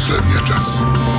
последния час.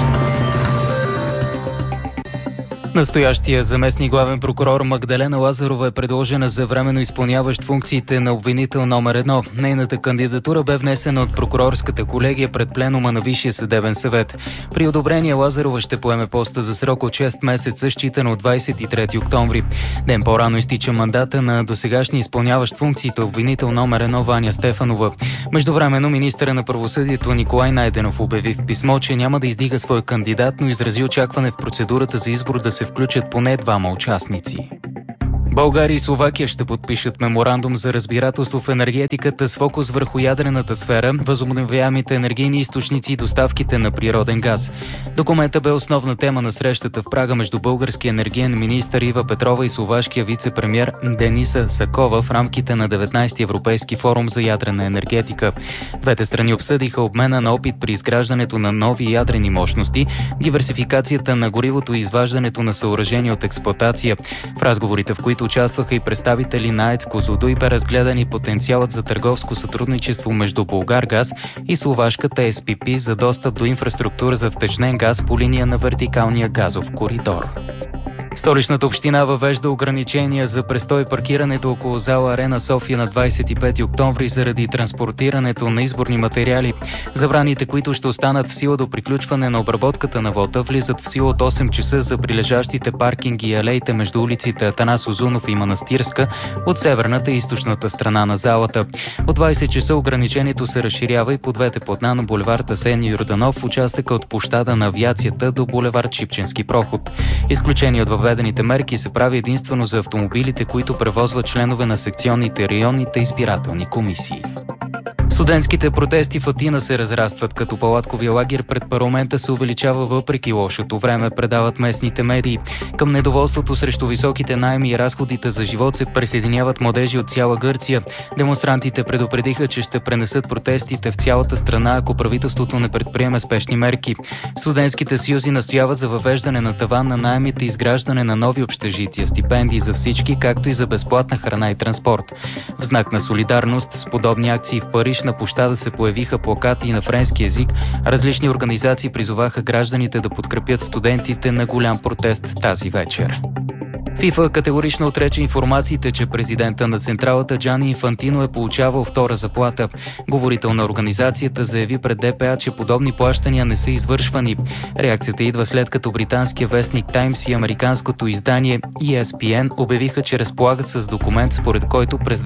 Настоящия заместник главен прокурор Магдалена Лазарова е предложена за временно изпълняващ функциите на обвинител номер 1. Нейната кандидатура бе внесена от прокурорската колегия пред пленума на Висшия съдебен съвет. При одобрение Лазарова ще поеме поста за срок от 6 месеца, считано от 23 октомври. Ден по-рано изтича мандата на досегашния изпълняващ функциите обвинител номер 1 Ваня Стефанова. Междувременно министъра на правосъдието Николай Найденов обяви в писмо, че няма да издига свой кандидат, но изрази очакване в процедурата за избор да се включат поне 2 участници. България и Словакия ще подпишат меморандум за разбирателство в енергетиката с фокус върху ядрената сфера, възобновяемите енергийни източници и доставките на природен газ. Документът бе основна тема на срещата в Прага между българския енергиен министър Ива Петрова и словашкия вице-премиер Дениса Сакова в рамките на 19-ти Европейски форум за ядрена енергетика. Двете страни обсъдиха обмена на опит при изграждането на нови ядрени мощности, диверсификацията на горивото и изваждането на съоръжения от експлоатация. В разговорите, в които участваха и представители на АЕЦ Козлодуй, бе разгледан и потенциалът за търговско сътрудничество между Булгаргаз и словашката СПП за достъп до инфраструктура за втечнен газ по линия на вертикалния газов коридор. Столичната община въвежда ограничения за престой и паркирането около зала Арена София на 25 октомври заради транспортирането на изборни материали. Забраните, които ще останат в сила до приключване на обработката на вота, влизат в сила от 8 часа за прилежащите паркинги и алеите между улиците Атанас Узунов и Манастирска от северната и източната страна на залата. От 20 часа ограничението се разширява и по двете платна на булевард Асен Йорданов в участъка от площада на авиацията до булевард Шипченски проход. Изключение от въведените мерки се прави единствено за автомобилите, които превозват членове на секционните и районните избирателни комисии. Студентските протести в Атина се разрастват, като палатковия лагер пред парламента се увеличава въпреки лошото време, предават местните медии. Към недоволството срещу високите наеми и разходите за живот се присъединяват младежи от цяла Гърция. Демонстрантите предупредиха, че ще пренесат протестите в цялата страна, ако правителството не предприеме спешни мерки. Студентските съюзи настояват за въвеждане на таван на наемите и изграждане на нови общежития, стипендии за всички, както и за безплатна храна и транспорт. В знак на солидарност с подобни акции в Париж на площада се появиха плакати на френски език. Различни организации призоваха гражданите да подкрепят студентите на голям протест тази вечер. ФИФА категорично отрече информациите, че президента на централата Джани Инфантино е получавал втора заплата. Говорител на организацията заяви пред ДПА, че подобни плащания не са извършвани. Реакцията идва след като британския вестник Таймс и американското издание ESPN обявиха, че разполагат с документ, според който през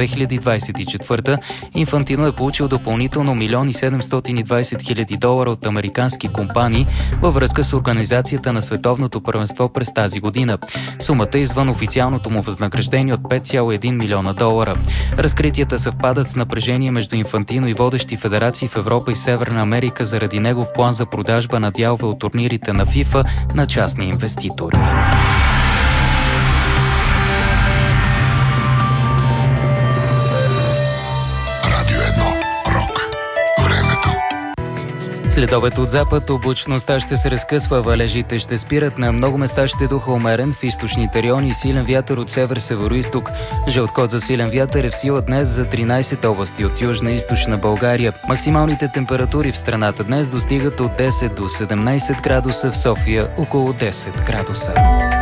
2024 Инфантино е получил допълнително $1 720 000 от американски компании във връзка с организацията на световното първенство през тази година. Сумата е извън официалното му възнаграждение от $5,1 милиона. Разкритията съвпадат с напрежение между Инфантино и водещи федерации в Европа и Северна Америка заради негов план за продажба на дялове от турнирите на ФИФА на частни инвеститори. Радио 1. Рок. Времето. Следобед от запад облачността ще се разкъсва, валежите ще спират, на много места ще духа умерен, в източните райони силен вятър от север-североизток. Жълт код за силен вятър е в сила днес за 13 области от южна и източна България. Максималните температури в страната днес достигат от 10 до 17 градуса, в София около 10 градуса.